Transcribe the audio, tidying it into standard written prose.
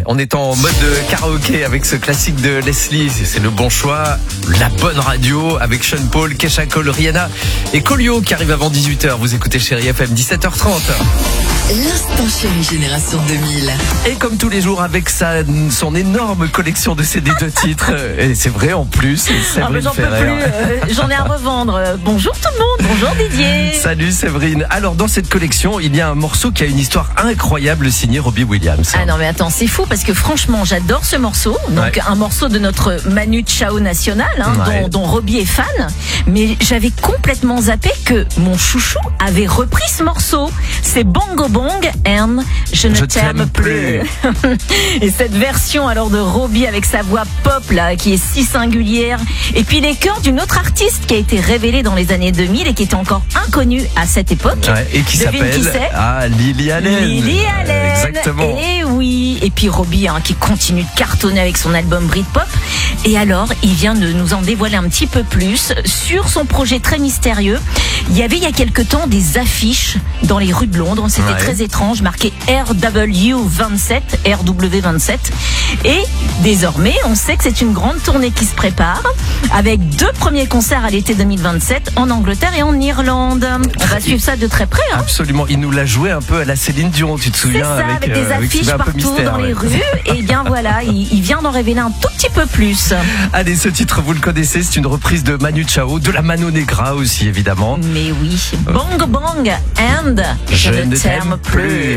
on est en mode karaoké avec ce classique de Leslie. C'est le bon choix, la bonne radio avec Sean Paul, Kesha Cole, Rihanna et Collio qui arrive avant 18h. Vous écoutez Chérie FM, 17h30. L'instant chérie génération 2000. Et comme tous les jours avec son énorme collection de CD de titres. Et c'est vrai en plus, Séverine j'en peux Ferrer. plus, j'en ai à revendre. Bonjour tout le monde, bonjour Didier. Salut Séverine. Alors dans cette collection, il y a un morceau qui a une histoire incroyable signé Robbie Williams. Ah non mais attends, c'est fou parce que franchement j'adore ce morceau. Donc un morceau de notre Manu Chao national, dont Robbie est fan. Mais j'avais complètement zappé que mon chouchou avait repris ce morceau. C'est Bongo Bong and Je ne t'aime plus. Et cette version alors de Robbie avec sa voix pop là qui est si singulière. Et puis les chœurs d'une autre artiste qui a été révélée dans les années 2000 et qui était encore inconnue à cette époque. Et qui s'appelle Lily Allen. Lily Allen. Exactement. Et oui. Et puis Robbie qui continue de cartonner avec son album Britpop. Et alors, il vient de nous en dévoiler un petit peu plus sur son projet très mystérieux. Il y avait il y a quelque temps des affiches dans les rues de Londres. C'était très étrange, marqué RW27. Et désormais, on sait que c'est une grande tournée qui se prépare avec 2 premiers concerts à l'été 2027 en Angleterre et en Irlande. On va suivre ça de très près. Absolument. Il nous l'a joué un peu à la Céline Dion, tu te souviens? C'est ça, avec des affiches partout dans les rues. Et bien voilà, il vient d'en révéler un tout petit peu plus. Allez, ce titre, vous le connaissez, c'est une reprise de Manu Chao, de la Mano Negra aussi, évidemment. Mais oui, Bongo Bong and Je ne t'aime plus.